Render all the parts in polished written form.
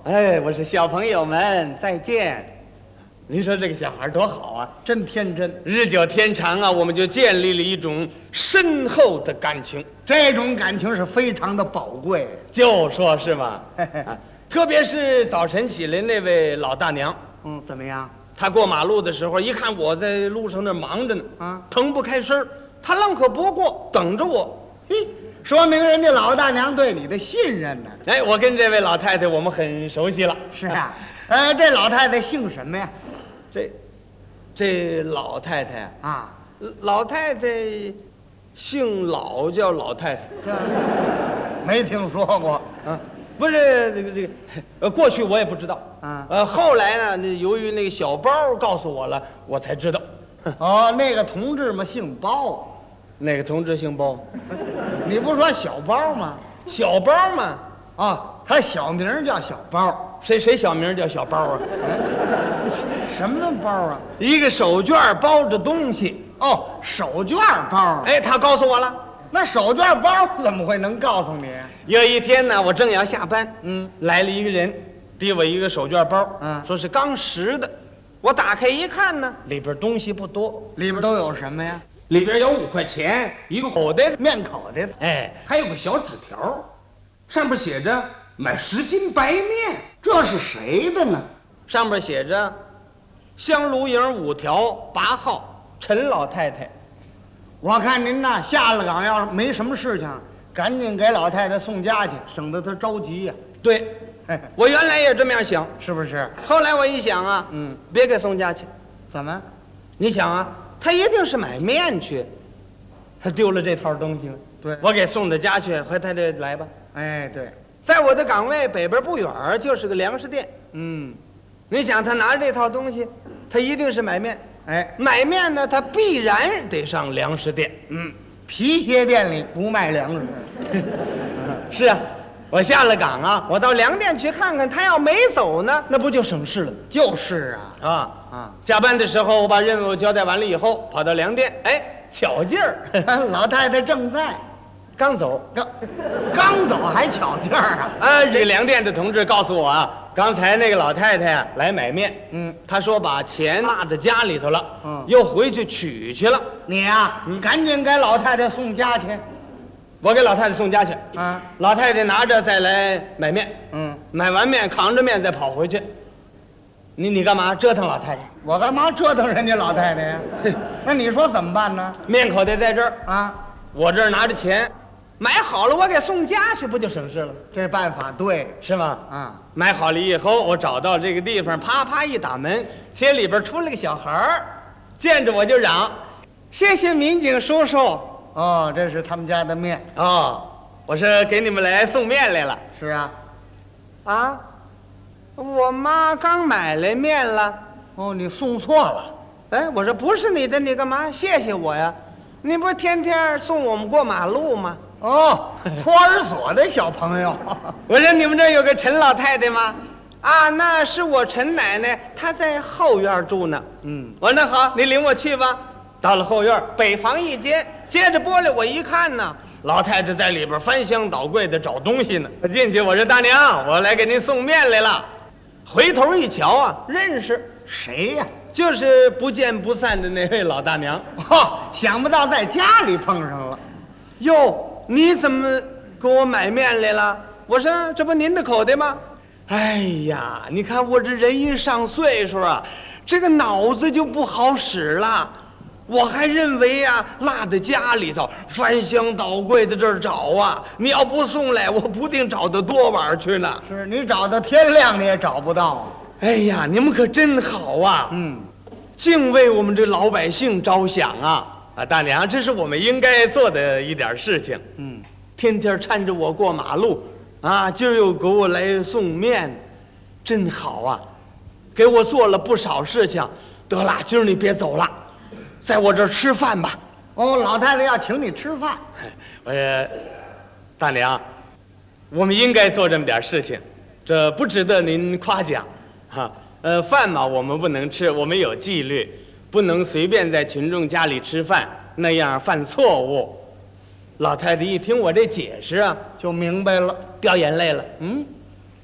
哎，我说小朋友们再见。您说这个小孩多好啊， 真天真。 日久天长啊，我们就建立了一种深厚的感情。 这种感情是非常的宝贵， 就说是嘛。特别是早晨起来那位老大娘， 怎么样？ 她过马路的时候，一看我在路上那忙着呢，腾不开身，她愣可不过，等着我。 嘿，说明人家老大娘对你的信任呢。 哎，我跟这位老太太我们很熟悉了。 是啊，这老太太姓什么呀？ 这老太太啊， 老太太姓老，叫老太太。 没听说过啊。不是这个，过去我也不知道啊。 后来呢，由于那个小包告诉我了，我才知道。 哦，那个同志嘛姓包啊。 哪个同志姓包？ 你不说小包吗？ 小包嘛。 啊，他小名叫小包。 谁小名叫小包啊？ 什么包啊？ 一个手绢包着东西。 哦，手绢包。 哎，他告诉我了。 那手绢包怎么会能告诉你？ 有一天呢，我正要下班，来了一个人，递我一个手绢包，说是刚拾的。我打开一看呢，里边东西不多。 里边都有什么呀？ 里边有5块钱，一个口袋， 面口袋， 哎， 还有个小纸条，上面写着买10斤白面。 这是谁的呢？ 上面写着香炉营5条8号陈老太太。 我看您呐，下了岗要是没什么事情，赶紧给老太太送家去，省得她着急呀。 对，我原来也这么样想， 是不是？ 后来我一想啊，别给送家去。 怎么？ 你想啊，他一定是买面去，他丢了这套东西了。 对， 我给送到家去，回他这来吧。 哎，对， 在我的岗位北边不远就是个粮食店。你想他拿着这套东西，他一定是买面。 哎， 买面呢，他必然得上粮食店。 皮鞋店里不卖粮食。 是啊，我下了岗啊，我到粮店去看看，他要没走呢，那不就省事了？ 就是啊， 下班的时候我把任务交代完了以后，跑到粮店，哎，巧劲儿， 老太太正在， 刚走， 刚走还巧劲儿啊！ 这粮店的同志告诉我啊，刚才那个老太太啊来买面，她说把钱落在家里头了，又回去取去了。 你呀，赶紧给老太太送家去。 我给老太太送家去，老太太拿着再来买面，买完面扛着面再跑回去。你干嘛折腾老太太？ 我干嘛折腾人家老太太呀？那你说怎么办呢？ 面口袋在这儿啊， 我这儿拿着钱，买好了我给送家去，不就省事了？ 这办法对， 是吗？买好了以后，我找到这个地方，啪啪一打门，街里边出来个小孩儿，见着我就嚷：“谢谢民警叔叔。” 哦，这是他们家的面。 我说给你们来送面来了。 是啊。 我妈刚买来面了。 哦，你送错了。 哎，我说不是你的，你干嘛谢谢我呀？你不是天天送我们过马路吗？ 哦，托儿所的小朋友。 我说你们这儿有个陈老太太吗？那是我陈奶奶，她在后院住呢。我说那好，你领我去吧。到了后院，北房一间，接着玻璃我一看呢，老太太在里边翻箱倒柜的找东西呢。我进去，我说大娘，我来给您送面来了。回头一瞧啊，认识谁呀？ 就是不见不散的那位老大娘。 想不到在家里碰上了。 哟，你怎么给我买面来了？我说这不您的口袋吗？哎呀，你看我这人一上岁数啊，这个脑子就不好使了。我还认为呀，落在家里头，翻箱倒柜的这儿找啊。你要不送来，我不定找到多晚去呢。 是你找到天亮，你也找不到。 哎呀，你们可真好啊！净为我们这老百姓着想啊！大娘，这是我们应该做的一点事情。天天搀着我过马路，今儿又给我来送面，真好啊！给我做了不少事情。得了，今儿你别走了，在我这儿吃饭吧。 老太太要请你吃饭。 我说，大娘，我们应该做这么点事情，这不值得您夸奖。饭嘛，我们不能吃，我们有纪律，不能随便在群众家里吃饭，那样犯错误。老太太一听我这解释啊， 就明白了， 掉眼泪了。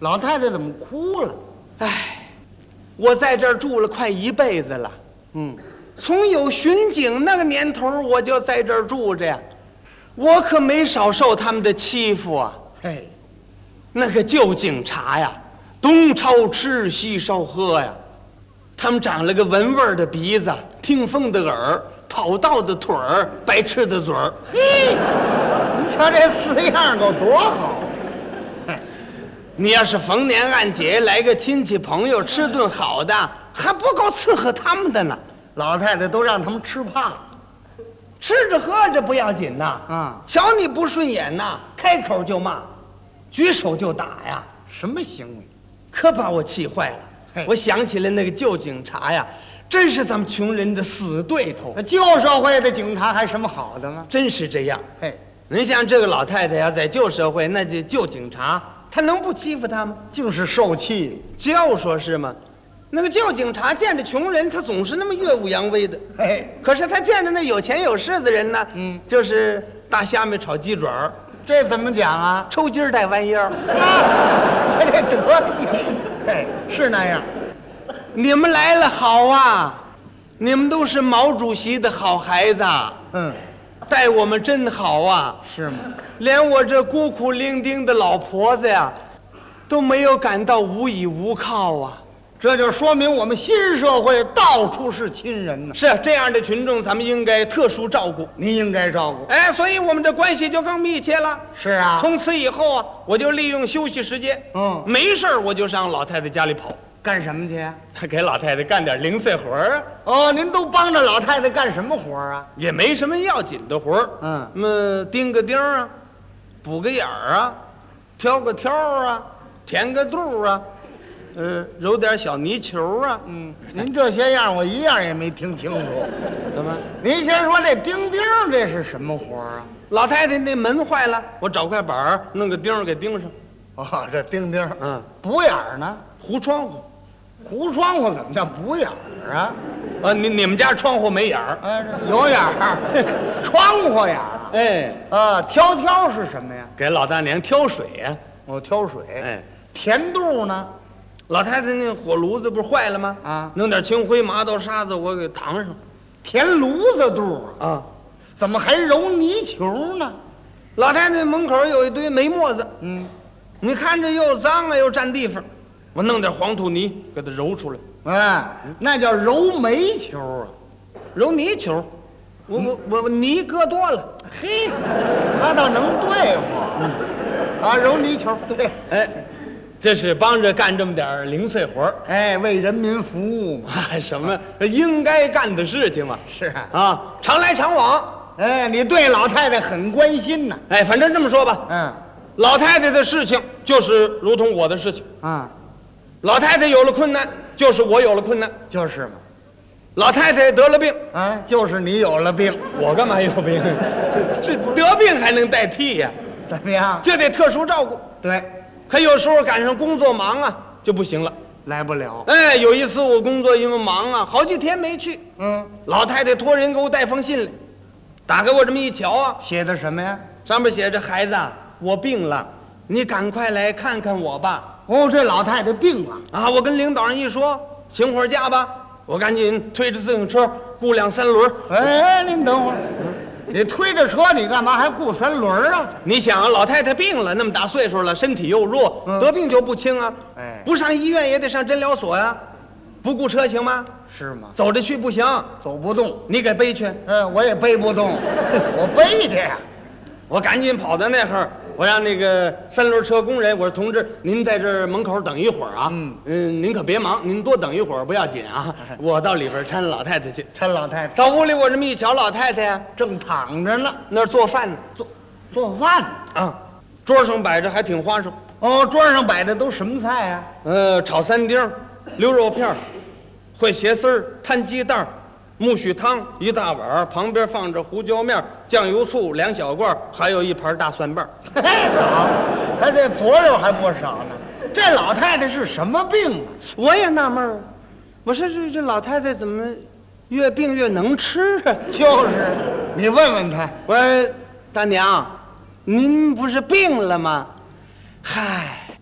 老太太怎么哭了？ 唉，我在这儿住了快一辈子了，从有巡警那个年头我就在这儿住着呀，我可没少受他们的欺负啊。 嘿， 那个旧警察呀，东抄吃西烧喝呀，他们长了个闻味儿的鼻子，听风的耳，跑道的腿儿，白痴的嘴儿。 嘿，你瞧这4样够多好！ 你要是逢年按节来个亲戚朋友吃顿好的，还不够伺候他们的呢。 老太太都让他们吃怕了。 吃着喝着不要紧呐，瞧你不顺眼呐，开口就骂，举手就打呀， 什么行为？ 可把我气坏了。我想起来那个旧警察呀，真是咱们穷人的死对头。 旧社会的警察还什么好的吗？ 真是这样。 嘿， 您像这个老太太呀，在旧社会，那这旧警察他能不欺负他吗？ 竟是受气。 就说是嘛，那个旧警察见着穷人，他总是那么耀武扬威的。 嘿， 可是他见着那有钱有势的人呢，就是大虾米炒鸡爪儿， 这怎么讲啊？ 抽筋儿带弯腰。 这德行，嘿，是那样。 你们来了好啊，你们都是毛主席的好孩子，待我们真好啊。 是吗？ 连我这孤苦伶仃的老婆子呀，都没有感到无依无靠啊。 这就说明我们新社会到处是亲人呢。 是这样的群众，咱们应该特殊照顾。 您应该照顾。 哎，所以我们这关系就更密切了。 是啊， 从此以后啊，我就利用休息时间，没事我就上老太太家里跑， 干什么去呀？ 给老太太干点零碎活儿。 哦，您都帮着老太太干什么活啊？ 也没什么要紧的活儿。那么钉个钉啊，补个眼儿啊，挑个挑啊，填个肚啊，揉点小泥球啊。 您这些样我一样也没听清楚。 怎么？ 您先说这钉钉这是什么活啊？ 老太太那门坏了，我找块板儿弄个钉儿给钉上。 哦，这钉钉。补眼儿呢？ 糊窗户。 糊窗户怎么叫补眼儿啊？ 你们家窗户没眼儿？ 有眼儿，窗户眼儿。 哎， 挑挑是什么呀？ 给老大娘挑水呀。 挑水。 哎， 填肚呢？ 老太太那火炉子不是坏了吗？弄点青灰麻豆沙子我给淌上。 填炉子肚啊？怎么还揉泥球呢？ 老太太门口有一堆煤沫子，你看着又脏啊又占地方，我弄点黄土泥给它揉出来。 那叫揉煤球啊， 揉泥球。我泥搁多了。 嘿，他倒能对付。揉泥球，对。 哎，这是帮着干这么点零碎活儿。 哎，为人民服务嘛。 什么应该干的事情嘛。 是啊，常来常往。 哎，你对老太太很关心呢。 哎，反正这么说吧。老太太的事情就是如同我的事情。老太太有了困难，就是我有了困难。 就是嘛。 老太太得了病， 就是你有了病。 我干嘛有病？这得病还能代替呀？ 怎么样？ 就得特殊照顾。 对。 可有时候赶上工作忙啊，就不行了， 来不了。 哎，有一次我工作因为忙啊，好几天没去。老太太托人给我带封信来，打给我这么一瞧啊， 写的什么呀？ 上面写着：“孩子，我病了，你赶快来看看我吧。” 这老太太病了啊！我跟领导人一说，请会儿假吧。我赶紧推着自行车雇辆3轮。 哎，您等会儿，你推着车，你干嘛还雇3轮啊？ 你想啊，老太太病了，那么大岁数了，身体又弱，得病就不轻啊。不上医院也得上诊疗所呀。不雇车行吗？ 是吗？ 走着去不行， 走不动， 你给背去。 我也背不动，我背着呀。 我赶紧跑到那儿，我让那个3轮车工人，我说同志，您在这儿门口等一会儿啊。您可别忙，您多等一会儿不要紧啊。我到里边搀老太太去。 搀老太太到屋里，我这么一瞧，老太太呀正躺着呢， 那儿做饭呢， 做饭啊，桌上摆着还挺花哨。 桌上摆的都什么菜呀？ 炒3丁，溜肉片，烩茄丝儿，摊鸡蛋，木须汤1大碗，旁边放着胡椒面、酱油醋2小罐，还有1盘大蒜瓣。 好，他这佐料还不少呢。这老太太是什么病啊？ 我也纳闷儿，我说这老太太怎么越病越能吃啊？ 就是，你问问她。 我说大娘，您不是病了吗？嗨，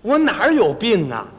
我哪儿有病啊？